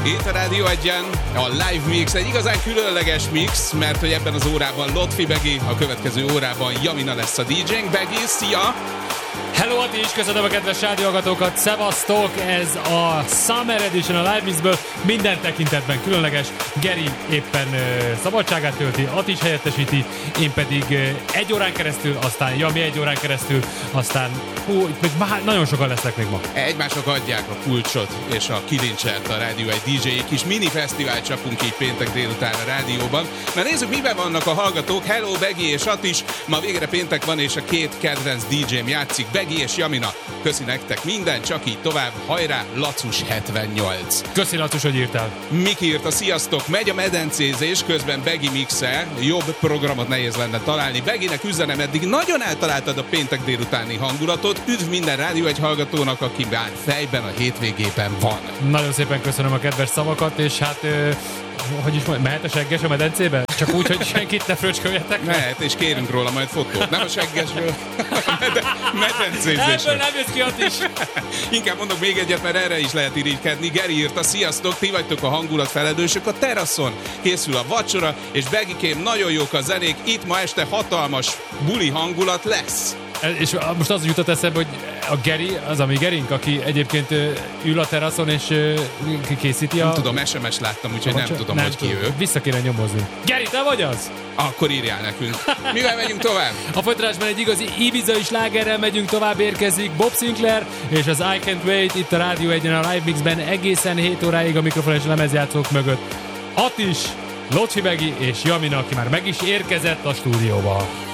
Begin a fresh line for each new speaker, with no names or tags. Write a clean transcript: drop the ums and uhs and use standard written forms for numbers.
Itt a Rádió Egyen a Live Mix, egy igazán különleges mix, mert hogy ebben az órában Lotfi Begi, a következő órában Jamina lesz a DJ-nk. Begi, szia!
Hello, Ati is, köszönöm a kedves rádióhallgatókat, szevasztok! Ez a Summer Edition a Live Mixből, minden tekintetben különleges. Geri éppen szabadságát tölti, Ati is helyettesíti, én pedig egy órán keresztül, aztán Jami egy órán keresztül, aztán nagyon sokan lesznek még ma.
Egymásnak adják a kulcsot és a kilincset a Rádió egy DJ-k is. Mini fesztivált csapunk így péntek délután a rádióban. Mert nézzük, miben vannak a hallgatók. Hello, Begi és Atis. Ma végre péntek van, és a két kedvenc DJ-m játszik. Begi és Jamina. Köszi nektek minden, csak így tovább. Hajrá, Lacus 78.
Köszi, Lacus, hogy írtál.
Miki írta, sziasztok, megy a medencézés, közben Begi mixel. Jobb programot nehéz lenne találni. Beginek üzenem, eddig nagyon eltaláltad a péntek délutáni hangulatot. Üdv minden Rádió egy hallgatónak, aki már fejben a hétvégében van.
Nagyon szépen köszönöm a kedves szavakat, és hát hogy is mondjam, mehet a segges a medencébe? Csak úgy, hogy senkit ne fröcsköljetek?
Mehet, és kérünk róla majd fotót. Nem a seggesről, medencézésről.
Ebből nem jössz ki, Attis.
Inkább mondok még egyet, mert erre is lehet irigykedni. Geri írta, sziasztok, ti vagytok a hangulatfelelősök a teraszon. Készül a vacsora, és Begikém, nagyon jók a zenék. Itt ma este hatalmas buli hangulat lesz.
És most az jutott eszembe, hogy a Geri, az a mi Gerink, aki egyébként ül a teraszon és készíti a...
Nem tudom, SMS láttam, úgyhogy nem tudom, hogy ki ő.
Vissza kéne nyomozni. Geri, te vagy az?
Akkor írjál nekünk. Mivel megyünk tovább?
A folytatásban egy igazi Ibiza-i slágerrel megyünk tovább, érkezik Bob Sinclair és az I Can't Wait itt a Rádió Egyen a Live Mixben egészen 7 óráig a mikrofon és lemezjátszók mögött. Atis, Locsi Begi és Jamina, aki már meg is érkezett a stúdióba.